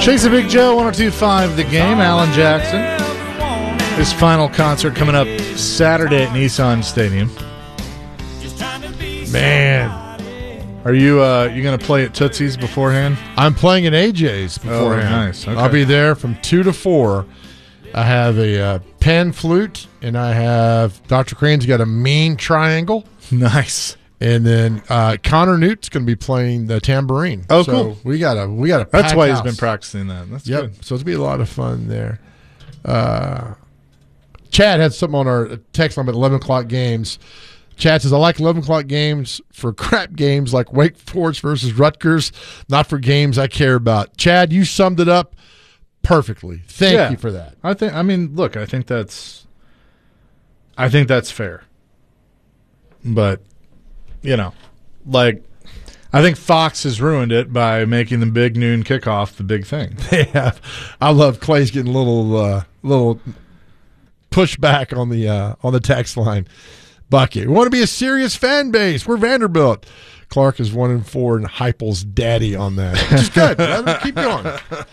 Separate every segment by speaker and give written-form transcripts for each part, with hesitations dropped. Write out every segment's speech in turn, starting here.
Speaker 1: Chase the Big Joe, 102.5 The Game. Alan Jackson. His final concert coming up Saturday at Nissan Stadium.
Speaker 2: Man.
Speaker 1: Are you going to play at Tootsie's beforehand?
Speaker 2: I'm playing at AJ's beforehand.
Speaker 1: Oh, nice. Okay.
Speaker 2: I'll be there from 2 to 4. I have a pan flute, and I have Dr. Crane's got a mean triangle.
Speaker 1: Nice.
Speaker 2: And then Connor Newt's going to be playing the tambourine.
Speaker 1: Oh,
Speaker 2: so
Speaker 1: cool.
Speaker 2: We got a
Speaker 1: That's why
Speaker 2: house.
Speaker 1: he's been practicing that. That's good.
Speaker 2: So it's going to be a lot of fun there. Chad had something on our text line at 11 o'clock games. Chad says, I like 11 o'clock games for crap games like Wake Forest versus Rutgers, not for games I care about. Chad, you summed it up perfectly. Thank you for that.
Speaker 1: I think that's fair. But, I think Fox has ruined it by making the big noon kickoff the big thing.
Speaker 2: They have. I love Clay's getting a little pushback on the text line. Bucky, we want to be a serious fan base. We're Vanderbilt. Clark is 1-4 and Heupel's daddy on that. Just good. Let him keep going.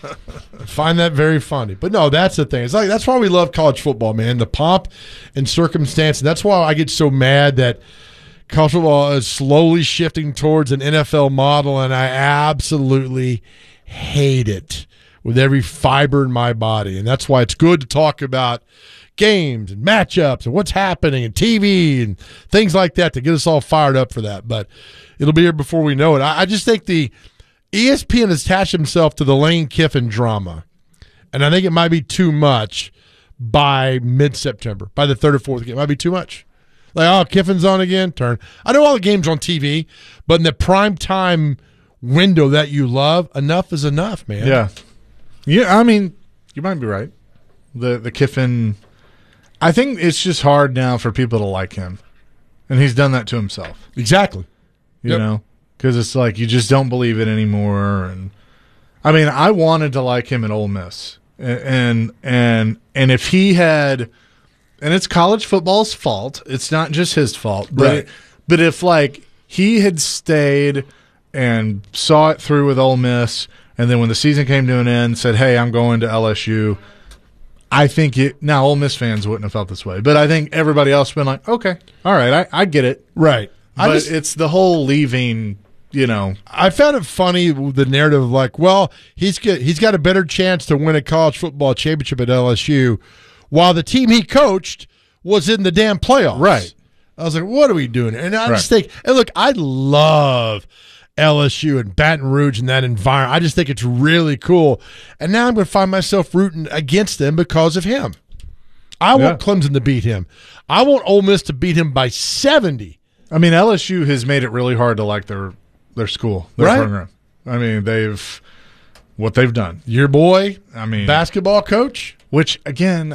Speaker 2: I find that very funny. But no, that's the thing. It's like that's why we love college football, man. The pomp and circumstance. And that's why I get so mad that college football is slowly shifting towards an NFL model, and I absolutely hate it with every fiber in my body. And that's why it's good to talk about games and matchups and what's happening and TV and things like that to get us all fired up for that. But it'll be here before we know it. I just think the ESPN has attached himself to the Lane Kiffin drama, and I think it might be too much by mid-September, by the third or fourth game. It might be too much. Like, oh, Kiffin's on again, turn. I know all the games on TV, but in the prime time window that you love, enough is enough, man.
Speaker 1: Yeah. Yeah, I mean, you might be right. The Kiffin, I think it's just hard now for people to like him. And he's done that to himself.
Speaker 2: Exactly.
Speaker 1: You know? Because it's like you just don't believe it anymore. And I mean, I wanted to like him at Ole Miss. And if he had, and it's college football's fault. It's not just his fault. But,
Speaker 2: right.
Speaker 1: But if, like, he had stayed and saw it through with Ole Miss, and then when the season came to an end, said, hey, I'm going to LSU, I think now Ole Miss fans wouldn't have felt this way. But I think everybody else been like, okay, all right, I get it.
Speaker 2: Right.
Speaker 1: But it's the whole leaving,
Speaker 2: I found it funny, the narrative of like, well, he's got a better chance to win a college football championship at LSU while the team he coached was in the damn playoffs.
Speaker 1: Right.
Speaker 2: I was like, what are we doing here? And I just think, and look, I love LSU and Baton Rouge and that environment. I just think it's really cool. And now I'm going to find myself rooting against them because of him. I want Clemson to beat him. I want Ole Miss to beat him by 70.
Speaker 1: I mean, LSU has made it really hard to like their school, their program. I mean, what they've done.
Speaker 2: Your boy,
Speaker 1: basketball coach, which again,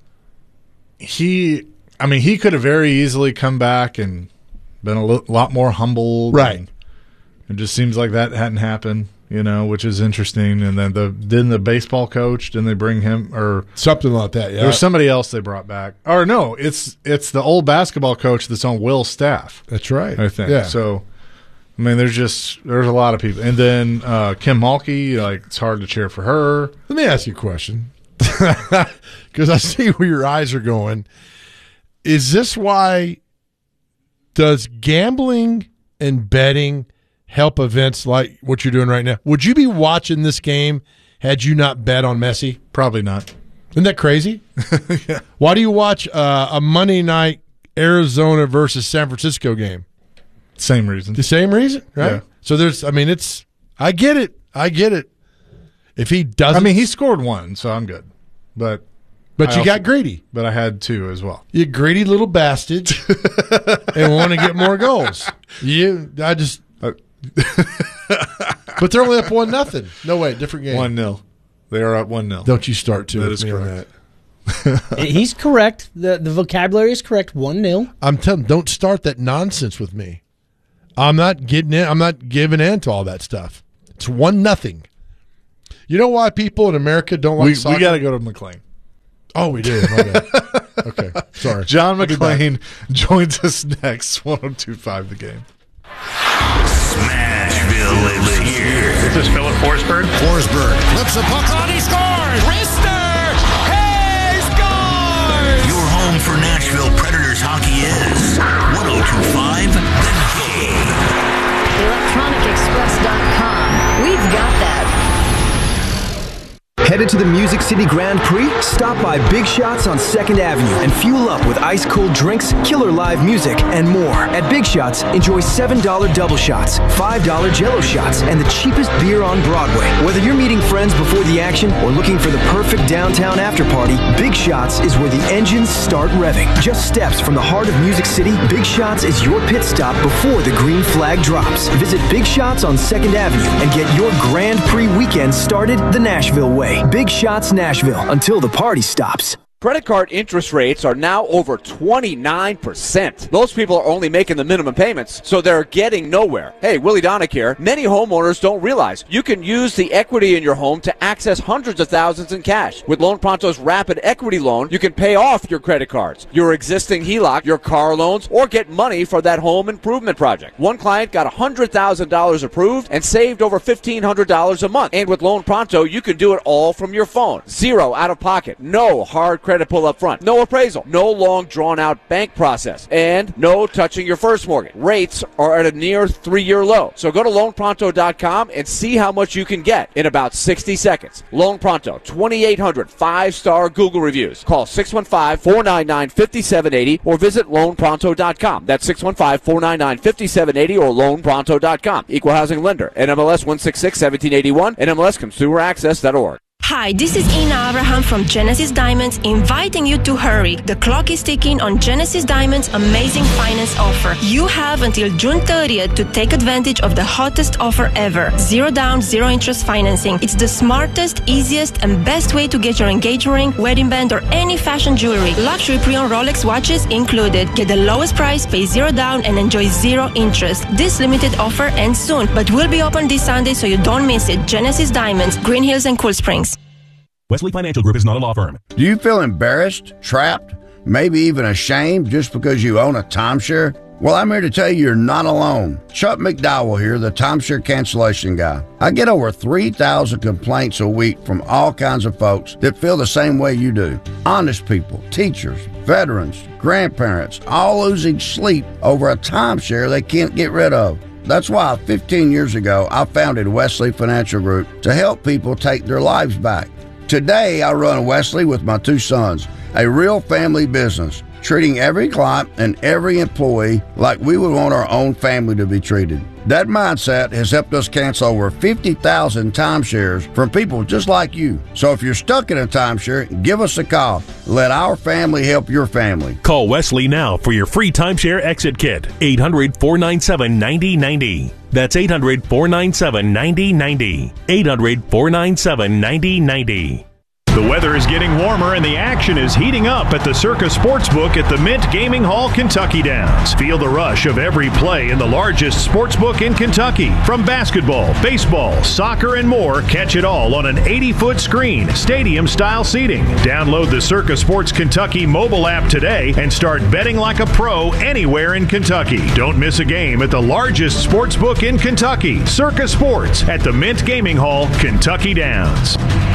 Speaker 1: he could have very easily come back and been a lot more humble.
Speaker 2: Right.
Speaker 1: It just seems like that hadn't happened, which is interesting. And then didn't the baseball coach, didn't they bring him or
Speaker 2: something like that? Yeah.
Speaker 1: There's somebody else they brought back. Or no, it's the old basketball coach that's on Will's staff.
Speaker 2: That's right.
Speaker 1: I think.
Speaker 2: Yeah.
Speaker 1: So, I mean, there's a lot of people. And then Kim Mulkey, like, it's hard to cheer for her.
Speaker 2: Let me ask you a question. Because I see where your eyes are going. Is this why does gambling and betting help events like what you're doing right now? Would you be watching this game had you not bet on Messi?
Speaker 1: Probably not.
Speaker 2: Isn't that crazy?
Speaker 1: Yeah.
Speaker 2: Why do you watch a Monday night Arizona versus San Francisco game?
Speaker 1: Same reason.
Speaker 2: The same reason, right?
Speaker 1: Yeah.
Speaker 2: So I get it. If he doesn't.
Speaker 1: he scored one, so I'm good. But
Speaker 2: you got greedy.
Speaker 1: But I had two as well.
Speaker 2: You greedy little bastard and want to get more goals. But they're only up 1-0. No way, different game.
Speaker 1: 1-0. They are up 1-0.
Speaker 2: Don't you start to.
Speaker 1: That is correct.
Speaker 3: He's correct. The vocabulary is correct. 1-0.
Speaker 2: I'm telling. Don't start that nonsense with me. I'm not getting in. I'm not giving in to all that stuff. It's 1-0. You know why people in America don't like soccer?
Speaker 1: We got to go to McLean.
Speaker 2: Oh, we do. Okay, sorry.
Speaker 1: John McClain joins us next. 102.5 The Game.
Speaker 4: Smashville lives here. This is Philip Forsberg.
Speaker 5: Forsberg flips the puck on, he scores! Rister! Hey, scores!
Speaker 6: Your home for Nashville Predators hockey is 102.5 The Game.
Speaker 7: ElectronicExpress.com. We've got that.
Speaker 8: Headed to the Music City Grand Prix? Stop by Big Shots on 2nd Avenue and fuel up with ice-cold drinks, killer live music, and more. At Big Shots, enjoy $7 double shots, $5 Jell-O shots, and the cheapest beer on Broadway. Whether you're meeting friends before the action or looking for the perfect downtown after-party, Big Shots is where the engines start revving. Just steps from the heart of Music City, Big Shots is your pit stop before the green flag drops. Visit Big Shots on 2nd Avenue and get your Grand Prix weekend started the Nashville way. Big Shots Nashville, until the party stops.
Speaker 9: Credit card interest rates are now over 29%. Those people are only making the minimum payments, so they're getting nowhere. Hey, Willie Donick here. Many homeowners don't realize you can use the equity in your home to access hundreds of thousands in cash. With Loan Pronto's Rapid Equity Loan, you can pay off your credit cards, your existing HELOC, your car loans, or get money for that home improvement project. One client got $100,000 approved and saved over $1,500 a month. And with Loan Pronto, you can do it all from your phone. Zero out of pocket. No hard credit pull up front. No appraisal. No long drawn-out bank process. And no touching your first mortgage. Rates are at a near 3-year low. So go to loanpronto.com and see how much you can get in about 60 seconds. Loan Pronto, 2,800 5-star Google reviews. Call 615-499-5780 or visit loanpronto.com. That's 615-499-5780 or loanpronto.com. Equal housing lender. NMLS 166-1781. NMLSconsumeraccess.org.
Speaker 10: Hi, this is Ina Abraham from Genesis Diamonds inviting you to hurry. The clock is ticking on Genesis Diamonds' amazing finance offer. You have until June 30th to take advantage of the hottest offer ever. 0 down, 0 interest financing. It's the smartest, easiest, and best way to get your engagement ring, wedding band, or any fashion jewelry. Luxury pre-owned Rolex watches included. Get the lowest price, pay 0 down, and enjoy 0 interest. This limited offer ends soon, but will be open this Sunday so you don't miss it. Genesis Diamonds, Green Hills and Cool Springs.
Speaker 11: Wesley Financial Group is not a law firm.
Speaker 12: Do you feel embarrassed, trapped, maybe even ashamed just because you own a timeshare? Well, I'm here to tell you you're not alone. Chuck McDowell here, the timeshare cancellation guy. I get over 3,000 complaints a week from all kinds of folks that feel the same way you do. Honest people, teachers, veterans, grandparents, all losing sleep over a timeshare they can't get rid of. That's why 15 years ago, I founded Wesley Financial Group to help people take their lives back. Today, I run Wesley with my 2 sons, a real family business, treating every client and every employee like we would want our own family to be treated. That mindset has helped us cancel over 50,000 timeshares from people just like you. So if you're stuck in a timeshare, give us a call. Let our family help your family.
Speaker 11: Call Wesley now for your free timeshare exit kit. 800-497-9090. That's 800-497-9090. 800-497-9090.
Speaker 13: The weather is getting warmer and the action is heating up at the Circa Sportsbook at the Mint Gaming Hall, Kentucky Downs. Feel the rush of every play in the largest sportsbook in Kentucky. From basketball, baseball, soccer, and more, catch it all on an 80-foot screen, stadium-style seating. Download the Circa Sports Kentucky mobile app today and start betting like a pro anywhere in Kentucky. Don't miss a game at the largest sportsbook in Kentucky, Circa Sports at the Mint Gaming Hall, Kentucky Downs.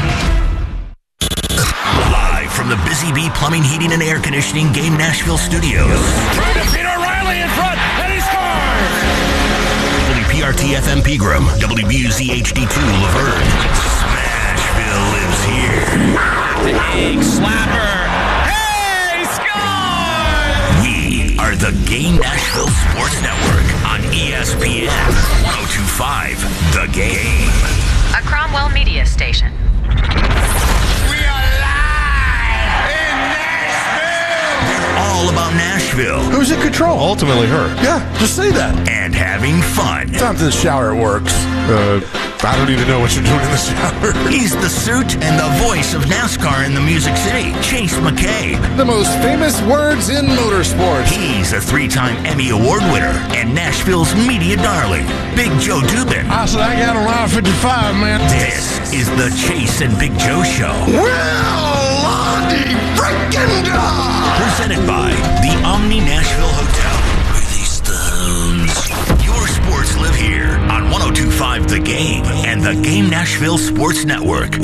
Speaker 6: Live from the Busy Bee Plumbing, Heating, and Air Conditioning Game Nashville Studios.
Speaker 5: Trying to beat O'Reilly in front, and he scores!
Speaker 6: WPRT FM Pegram, WBUZ HD2 Laverne. Smashville lives here.
Speaker 5: Big slapper. Hey, scores!
Speaker 6: We are the Game Nashville Sports Network on ESPN 102.5 The Game.
Speaker 7: A Cromwell media station.
Speaker 6: All about Nashville.
Speaker 2: Who's in control?
Speaker 1: Ultimately her.
Speaker 2: Yeah, just say that.
Speaker 6: And having fun.
Speaker 2: Time to the shower, it works. I don't even know what you're doing in the shower.
Speaker 6: He's the suit and the voice of NASCAR in the Music City, Chase McCabe.
Speaker 5: The most famous words in motorsports.
Speaker 6: He's a 3-time Emmy Award winner and Nashville's media darling, Big Joe Dubin.
Speaker 5: I said, I got a line 55, man.
Speaker 6: This is the Chase and Big Joe Show.
Speaker 5: Well, Lonnie freaking God!
Speaker 6: Presented by the Omni Nashville Hotel. Where these stones. Your sports sports live here on 102.5 The Game and the Game Nashville Sports Network.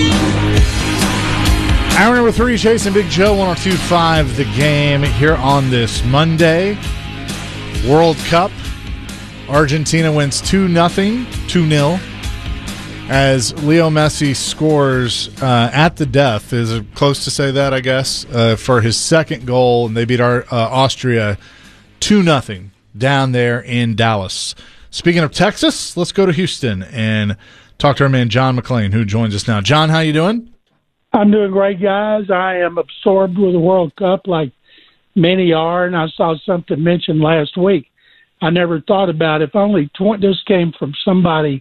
Speaker 1: Hour number 3, Chase and Big Joe, 102.5 The Game here on this Monday. World Cup. Argentina wins 2-0 as Leo Messi scores at the death. Is it close to say that, I guess, for his second goal, and they beat Austria 2-0 down there in Dallas. Speaking of Texas, let's go to Houston and talk to our man John McClain, who joins us now. John, how you doing?
Speaker 4: I'm doing great, guys. I am absorbed with the World Cup like many are, and I saw something mentioned last week. I never thought about if only this came from somebody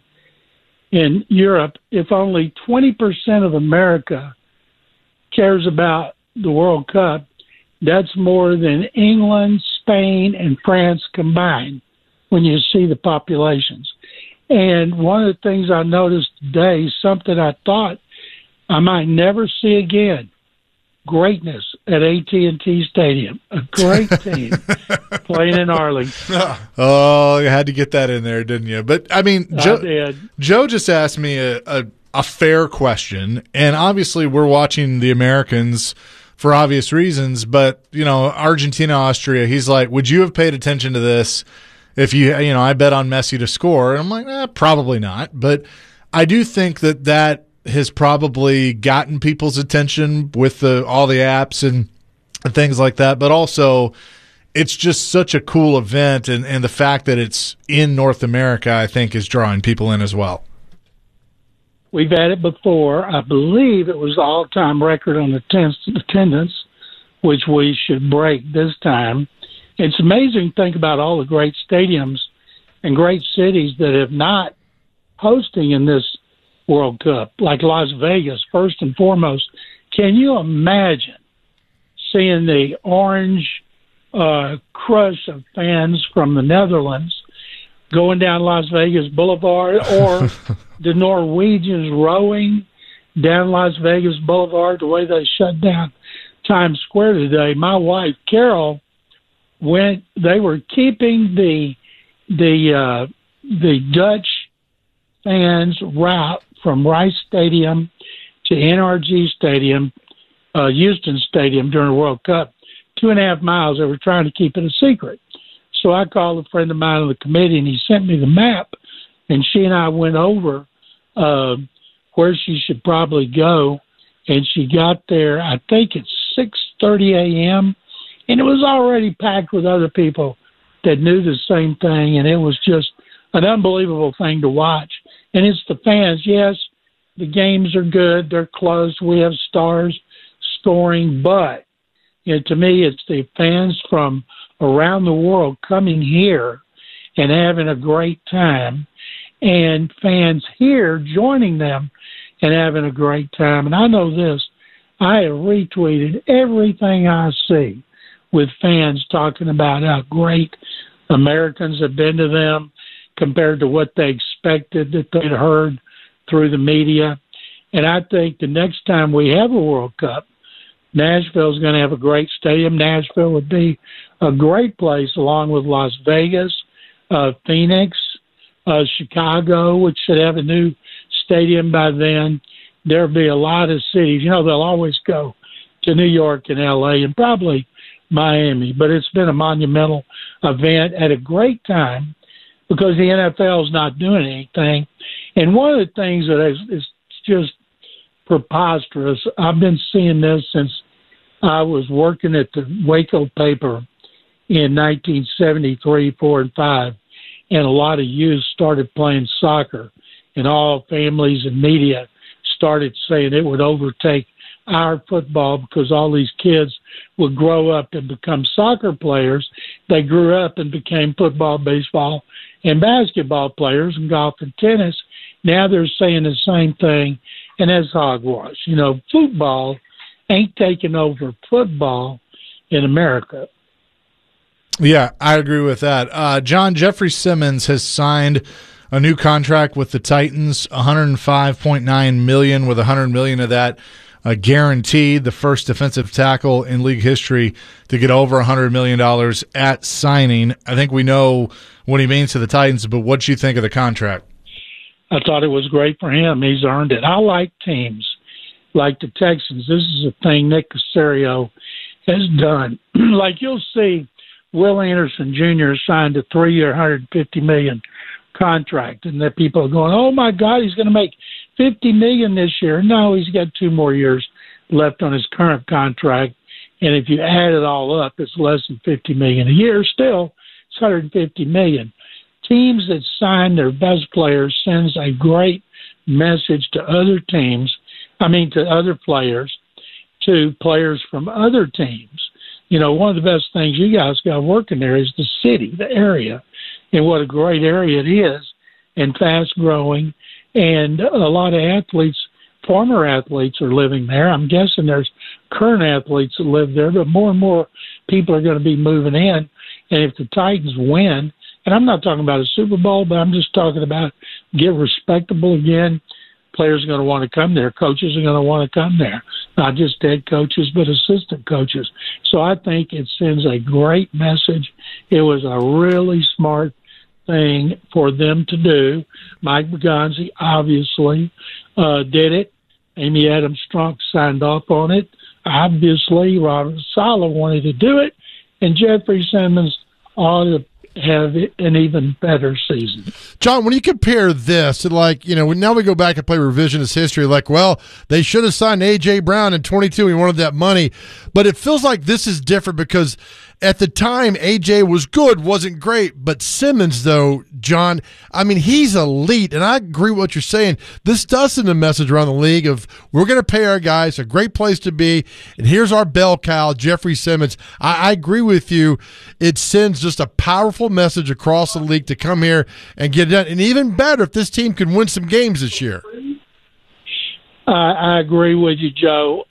Speaker 4: in Europe. If only 20% of America cares about the World Cup, that's more than England, Spain, and France combined when you see the populations. And one of the things I noticed today, something I thought I might never see again, greatness at AT&T Stadium. A great team playing in Arlington.
Speaker 1: Oh, you had to get that in there, didn't you? But, I mean, Joe just asked me a fair question, and obviously we're watching the Americans for obvious reasons, but, you know, Argentina, Austria, he's like, would you have paid attention to this if I bet on Messi to score? And I'm like, probably not. But I do think that has probably gotten people's attention with all the apps and things like that. But also, it's just such a cool event, and the fact that it's in North America, I think, is drawing people in as well.
Speaker 4: We've had it before. I believe it was the all-time record on attendance, which we should break this time. It's amazing to think about all the great stadiums and great cities that have not hosting in this World Cup, like Las Vegas, first and foremost. Can you imagine seeing the orange crush of fans from the Netherlands going down Las Vegas Boulevard, or the Norwegians rowing down Las Vegas Boulevard the way they shut down Times Square today? My wife, Carol, they were keeping the Dutch fans route from Rice Stadium to NRG Stadium, Houston Stadium during the World Cup, 2.5 miles. They were trying to keep it a secret. So I called a friend of mine on the committee, and he sent me the map, and she and I went over where she should probably go, and she got there, I think it's 6:30 a.m., and it was already packed with other people that knew the same thing, and it was just an unbelievable thing to watch. And it's the fans. Yes, the games are good. They're close. We have stars scoring. But to me, it's the fans from around the world coming here and having a great time, and fans here joining them and having a great time. And I know this. I have retweeted everything I see with fans talking about how great Americans have been to them compared to what they expected that they'd heard through the media. And I think the next time we have a World Cup, Nashville's going to have a great stadium. Nashville would be a great place, along with Las Vegas, Phoenix, Chicago, which should have a new stadium by then. There'll be a lot of cities. They'll always go to New York and L.A. and probably Miami. But it's been a monumental event at a great time, because the NFL is not doing anything. And one of the things that is just preposterous, I've been seeing this since I was working at the Waco paper in 1973, 4, and 5, and a lot of youth started playing soccer, and all families and media started saying it would overtake our football because all these kids would grow up and become soccer players. They grew up and became football, baseball, and basketball players, and golf and tennis. Now they're saying the same thing, and that's hogwash. Football ain't taking over football in America.
Speaker 1: Yeah, I agree with that. John, Jeffrey Simmons has signed a new contract with the Titans, $105.9 million, with $100 million of that guaranteed, the first defensive tackle in league history to get over $100 million at signing. I think we know what he means to the Titans, but what do you think of the contract?
Speaker 4: I thought it was great for him. He's earned it. I like teams like the Texans. This is a thing Nick Caserio has done. Like you'll see Will Anderson Jr. signed a 3-year, $150 million contract, and that people are going, oh, my God, he's going to make $50 million this year. No, he's got 2 more years left on his current contract, and if you add it all up, it's less than $50 million a year. Still, it's $150 million. Teams that sign their best players sends a great message to other teams, to other players, to players from other teams. You know, one of the best things you guys got working there is the city, the area, and what a great area it is, and fast-growing. And a lot of athletes, former athletes, are living there. I'm guessing there's current athletes that live there, but more and more people are going to be moving in. And if the Titans win, and I'm not talking about a Super Bowl, but I'm just talking about get respectable again, players are going to want to come there. Coaches are going to want to come there, not just head coaches, but assistant coaches. So I think it sends a great message. It was a really smart thing for them to do. Mike Bergonzi obviously did it. Amy Adams-Strunk signed off on it. Obviously, Robert Saleh wanted to do it, and Jeffrey Simmons ought to have an even better season.
Speaker 2: John, when you compare this to, now we go back and play revisionist history, they should have signed A.J. Brown in 22. He wanted that money. But it feels like this is different because at the time, A.J. was good, wasn't great. But Simmons, though, John, he's elite. And I agree with what you're saying. This does send a message around the league of we're going to pay our guys, a great place to be. And here's our bell cow, Jeffrey Simmons. I agree with you. It sends just a powerful message across the league to come here and get it done. And even better if this team can win some games this year.
Speaker 4: I agree with you, Joe.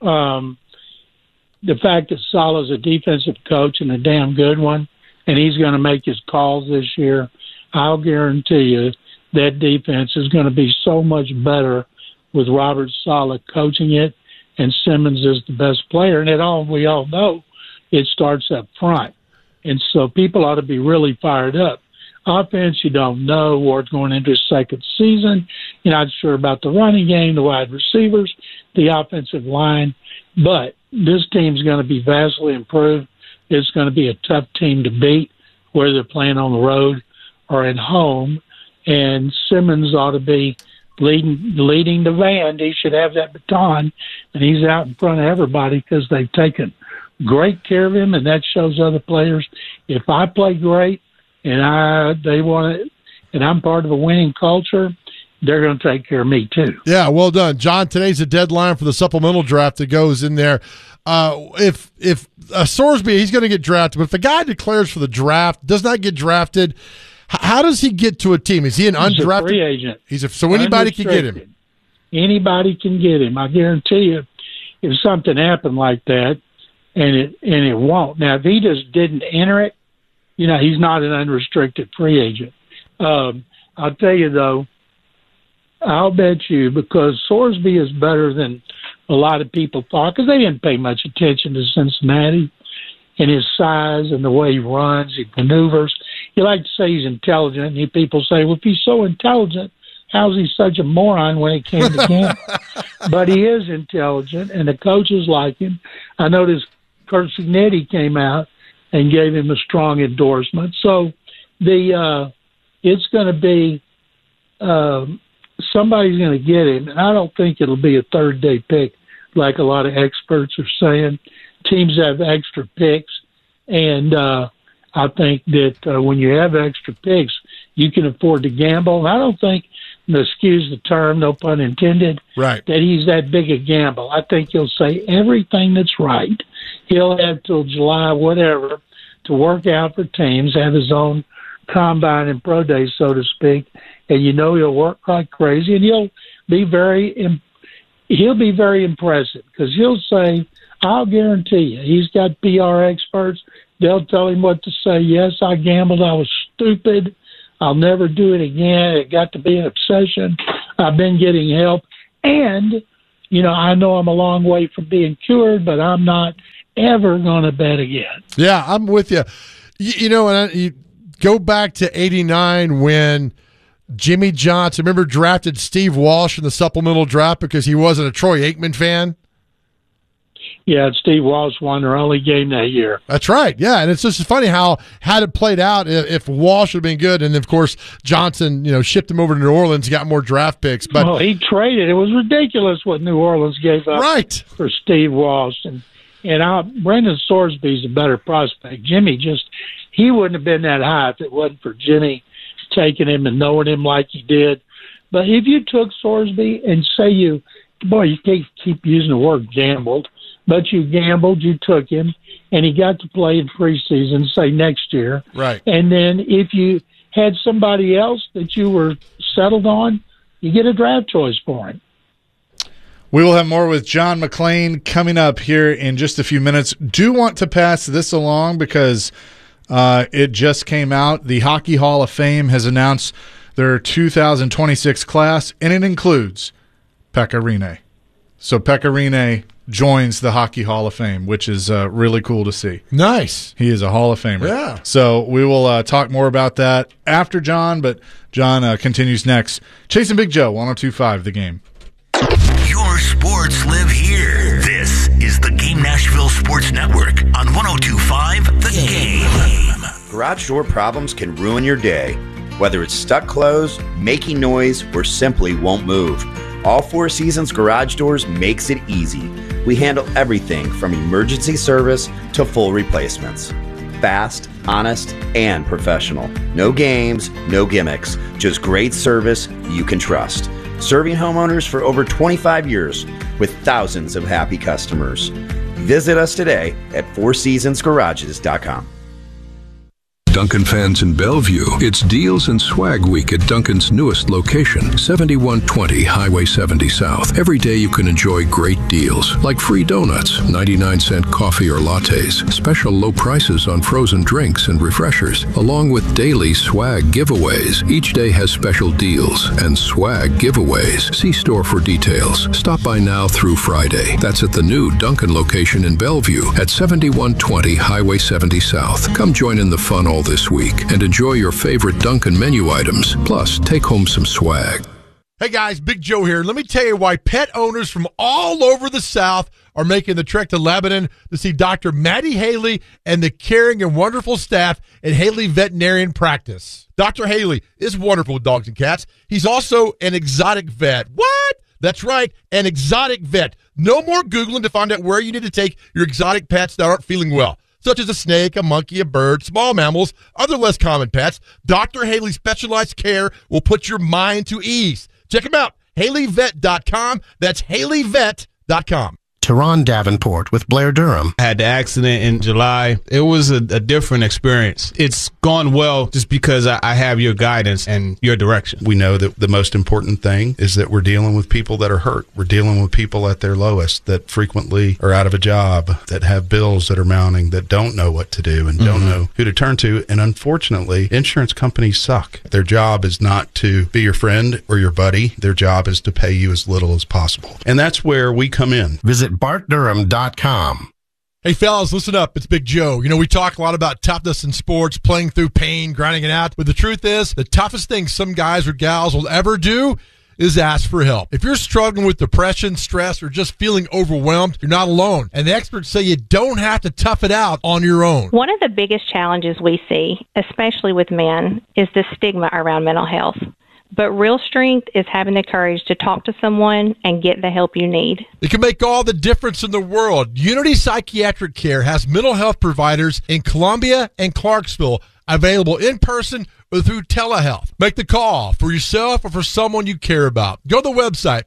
Speaker 4: The fact that Saleh's a defensive coach and a damn good one, and he's going to make his calls this year, I'll guarantee you that defense is going to be so much better with Robert Saleh coaching it, and Simmons is the best player. And we all know it starts up front. And so people ought to be really fired up. Offense, you don't know. Ward's going into his second season. You're not sure about the running game, the wide receivers, the offensive line. But this team's going to be vastly improved. It's going to be a tough team to beat, whether they're playing on the road or at home. And Simmons ought to be leading the van. He should have that baton, and he's out in front of everybody because they've taken great care of him, and that shows other players. If I play great and they want it, and I'm part of a winning culture, they're going to take care of me too.
Speaker 2: Yeah, well done, John. Today's the deadline for the supplemental draft that goes in there. If Sorsby, he's going to get drafted, but if the guy declares for the draft, does not get drafted, how does he get to a team? Is he an undrafted?
Speaker 4: He's a free agent.
Speaker 2: So anybody can get him.
Speaker 4: Anybody can get him. I guarantee you, if something happened like that, and it won't. Now, if he just didn't enter it, he's not an unrestricted free agent. I'll tell you, though, I'll bet you, because Sorsby is better than a lot of people thought, because they didn't pay much attention to Cincinnati and his size and the way he runs, he maneuvers. You like to say he's intelligent, and people say, well, if he's so intelligent, how's he such a moron when it came to gambling? But he is intelligent, and the coaches like him. I noticed Curt Cignetti came out and gave him a strong endorsement. So it's going to be somebody's going to get him, and I don't think it'll be a third-day pick like a lot of experts are saying. Teams have extra picks, and I think that when you have extra picks, you can afford to gamble. And I don't think, excuse the term, no pun intended,
Speaker 2: right,
Speaker 4: that he's that big a gamble. I think he'll say everything that's right. He'll have till July, whatever, to work out for teams, have his own combine and pro day, so to speak, and he'll work like crazy, and he'll be very impressive, because he'll say, I'll guarantee you, he's got PR experts. They'll tell him what to say. Yes, I gambled. I was stupid. I'll never do it again. It got to be an obsession. I've been getting help. And I know I'm a long way from being cured, but I'm not ever going to bet again.
Speaker 2: Yeah, I'm with you. You go back to '89 when Jimmy Johnson, remember, drafted Steve Walsh in the supplemental draft because he wasn't a Troy Aikman fan?
Speaker 4: Yeah, Steve Walsh won their only game that year.
Speaker 2: That's right. Yeah, and it's just funny how had it played out if Walsh had been good, and of course Johnson, shipped him over to New Orleans, got more draft picks. But
Speaker 4: he traded. It was ridiculous what New Orleans gave up for Steve Walsh, and Brendan Sorsby's a better prospect. Jimmy he wouldn't have been that high if it wasn't for Jimmy taking him and knowing him like he did. But if you took Sorsby and say you can't keep using the word gambled. But you gambled, you took him, and he got to play in preseason, say next year.
Speaker 2: Right.
Speaker 4: And then if you had somebody else that you were settled on, you get a draft choice for him.
Speaker 1: We will have more with John McClain coming up here in just a few minutes. Do want to pass this along because it just came out. The Hockey Hall of Fame has announced their 2026 class, and it includes Pekka Rinne. So Pekka Rinne joins the Hockey Hall of Fame, which is really cool to see.
Speaker 2: Nice.
Speaker 1: He is a Hall of Famer.
Speaker 2: Yeah.
Speaker 1: So we will talk more about that after John, but John continues next. Chasing Big Joe, 102.5 The Game.
Speaker 6: Your sports live here. This is the Game Nashville Sports Network on 102.5 The Game.
Speaker 14: Garage door problems can ruin your day. Whether it's stuck closed, making noise, or simply won't move. All Four Seasons Garage Doors makes it easy. We handle everything from emergency service to full replacements. Fast, honest, and professional. No games, no gimmicks. Just great service you can trust. Serving homeowners for over 25 years with thousands of happy customers. Visit us today at fourseasonsgarages.com.
Speaker 15: Duncan fans in Bellevue, it's Deals and Swag Week at Duncan's newest location, 7120 Highway 70 South. Every day you can enjoy great deals, like free donuts, 99-cent coffee or lattes, special low prices on frozen drinks and refreshers, along with daily swag giveaways. Each day has special deals and swag giveaways. See store for details. Stop by now through Friday. That's at the new Duncan location in Bellevue at 7120 Highway 70 South. Come join in the fun all this week and enjoy your favorite Duncan menu items. Plus, take home some swag.
Speaker 2: Hey guys, Big Joe here. Let me tell you why pet owners from all over the South are making the trek to Lebanon to see Dr. Maddie Haley and the caring and wonderful staff at Haley Veterinarian Practice. Dr. Haley is wonderful with dogs and cats. He's also an exotic vet. What? That's right, an exotic vet. No more Googling to find out where you need to take your exotic pets that aren't feeling well, such as a snake, a monkey, a bird, small mammals, other less common pets. Dr. Haley's specialized care will put your mind to ease. Check him out, HaleyVet.com. That's HaleyVet.com.
Speaker 16: Teron Davenport with Blair Durham.
Speaker 17: I had the accident in July. It was a different experience. It's gone well just because I have your guidance and your direction.
Speaker 18: We know that the most important thing is that we're dealing with people that are hurt. We're dealing with people at their lowest that frequently are out of a job, that have bills that are mounting, that don't know what to do and don't know who to turn to. And unfortunately, insurance companies suck. Their job is not to be your friend or your buddy. Their job is to pay you as little as possible. And that's where we come in.
Speaker 16: Visit BartDurham.com.
Speaker 2: Hey, fellas, listen up. It's Big Joe. We talk a lot about toughness in sports, playing through pain, grinding it out. But the truth is, the toughest thing some guys or gals will ever do is ask for help. If you're struggling with depression, stress, or just feeling overwhelmed, you're not alone. And the experts say you don't have to tough it out on your own.
Speaker 19: One of the biggest challenges we see, especially with men, is the stigma around mental health. But real strength is having the courage to talk to someone and get the help you need.
Speaker 2: It can make all the difference in the world. Unity Psychiatric Care has mental health providers in Columbia and Clarksville available in person or through telehealth. Make the call for yourself or for someone you care about. Go to the website,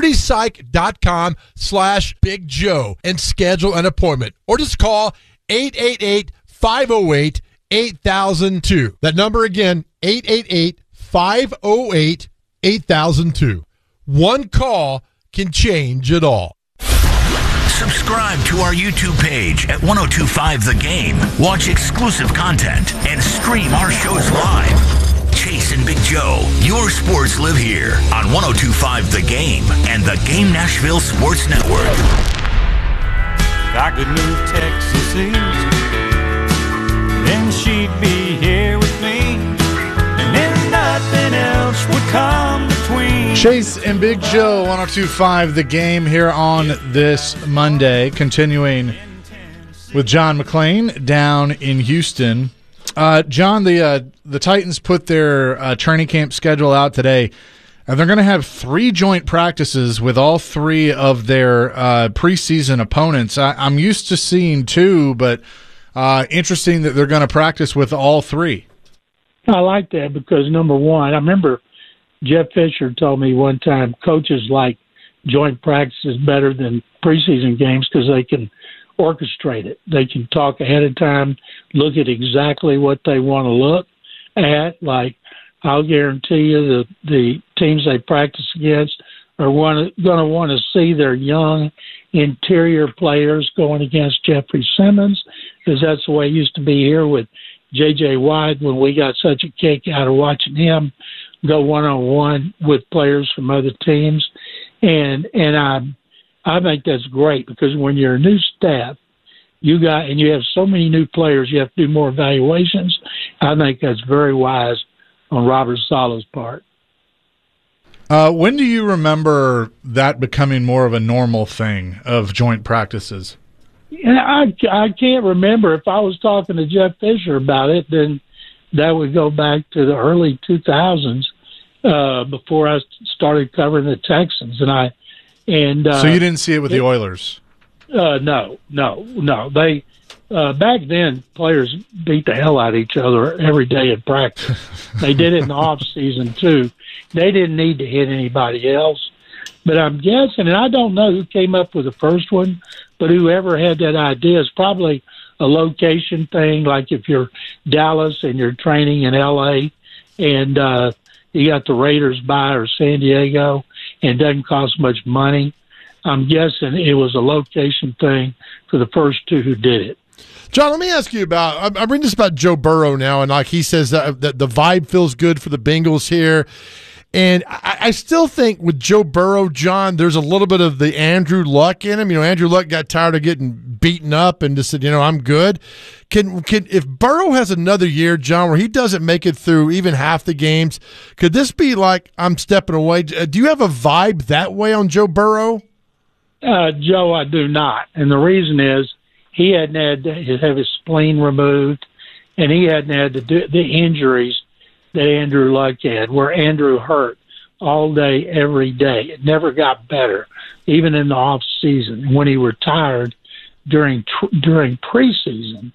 Speaker 2: UnityPsych.com/Big Joe and schedule an appointment. Or just call 888-508-8002. That number again, 888-508-8002. One call can change it all.
Speaker 6: Subscribe to our YouTube page at 1025 The Game. Watch exclusive content and stream our shows live. Chase Chase and Big Joe, your sports live here on 102.5 The Game and the Game Nashville Sports Network.
Speaker 5: If I could move Texas East, then she'd be here with me, and then nothing else would come between.
Speaker 1: Chase and Big Joe, 102.5 The Game here on this Monday, continuing with John McClain down in Houston. John, the Titans put their training camp schedule out today, and they're going to have 3 joint practices with all 3 of their preseason opponents. I'm used to seeing 2, but interesting that they're going to practice with all 3.
Speaker 4: I like that because, number one, I remember Jeff Fisher told me one time coaches like joint practices better than preseason games because they can orchestrate it. They can talk ahead of time, look at exactly what they want to look at. Like, I'll guarantee you the teams they practice against are going to want to see their young interior players going against Jeffrey Simmons, because that's the way it used to be here with J.J. Watt when we got such a kick out of watching him go one-on-one with players from other teams. And I think that's great because when you're a new staff, you have so many new players, you have to do more evaluations. I think that's very wise on Robert Saleh's part.
Speaker 1: When do you remember that becoming more of a normal thing of joint practices?
Speaker 4: Yeah, I can't remember. If I was talking to Jeff Fisher about it, then that would go back to the early 2000s before I started covering the Texans. So
Speaker 1: you didn't see it with the Oilers?
Speaker 4: No. They back then players beat the hell out of each other every day in practice. They did it in the off season too. They didn't need to hit anybody else. But I'm guessing, and I don't know who came up with the first one, but whoever had that idea is probably a location thing. Like if you're Dallas and you're training in L.A. and you got the Raiders by or San Diego, and it doesn't cost much money. I'm guessing it was a location thing for the first 2 who did it.
Speaker 2: John, let me ask you about, I'm reading this about Joe Burrow now, and like he says that the vibe feels good for the Bengals here. And I still think with Joe Burrow, John, there's a little bit of the Andrew Luck in him. You know, Andrew Luck got tired of getting beaten up and just said, I'm good. Can if Burrow has another year, John, where he doesn't make it through even half the games, could this be like I'm stepping away? Do you have a vibe that way on Joe Burrow?
Speaker 4: Joe, I do not. And the reason is he hadn't had to have his spleen removed, and he hadn't had to do the injuries that Andrew Luck had, where Andrew hurt all day, every day. It never got better, even in the off season. And when he retired during preseason,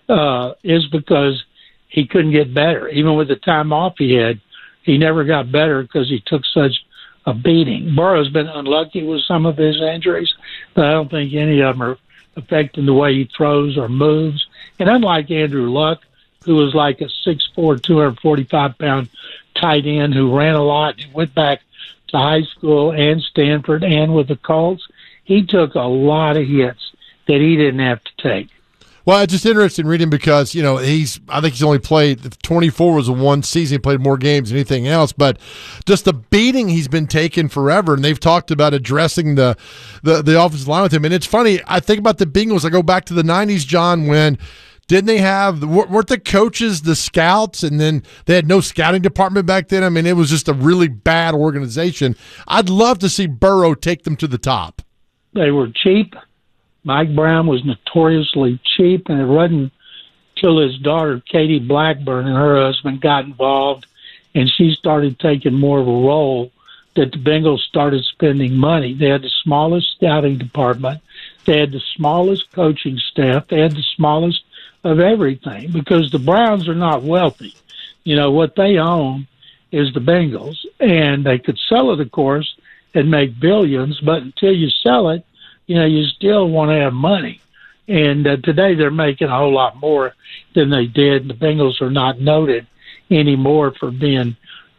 Speaker 4: is because he couldn't get better. Even with the time off he had, he never got better because he took such a beating. Burrow's been unlucky with some of his injuries, but I don't think any of them are affecting the way he throws or moves. And unlike Andrew Luck, who was like a 6'4", 245-pound tight end who ran a lot and went back to high school and Stanford and with the Colts, he took a lot of hits that he didn't have to take.
Speaker 2: Well, it's just interesting reading because, I think he's only played, 24 was the one season, he played more games than anything else, but just the beating he's been taking forever, and they've talked about addressing the offensive line with him. And it's funny, I think about the Bengals, I go back to the 90s, John, when didn't they weren't the coaches the scouts, and then they had no scouting department back then? I mean, it was just a really bad organization. I'd love to see Burrow take them to the top.
Speaker 4: They were cheap. Mike Brown was notoriously cheap, and it wasn't till his daughter, Katie Blackburn, and her husband got involved, and she started taking more of a role that the Bengals started spending money. They had the smallest scouting department. They had the smallest coaching staff. They had the smallest of everything because the Browns are not wealthy. What they own is the Bengals, and they could sell it, of course, and make billions, but until you sell it, you still want to have money. And today they're making a whole lot more than they did. The Bengals are not noted anymore for being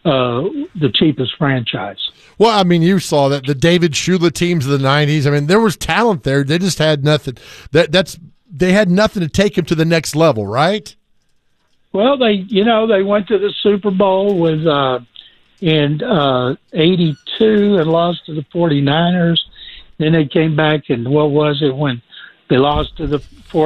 Speaker 4: the cheapest franchise.
Speaker 2: Well, I mean, you saw that the David Shula teams of the 90s. I mean, there was talent there. They just had nothing. They had nothing to take him to the next level, right?
Speaker 4: Well, they went to the Super Bowl with in '82 and lost to the 49ers. Then they came back and what was it when they lost to the